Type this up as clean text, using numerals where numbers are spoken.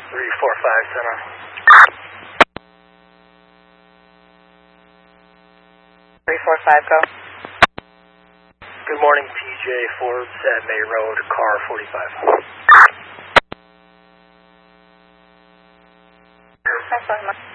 345 center. 345, go. Good morning, TJ Forbes at May Road, car 45. Nice one,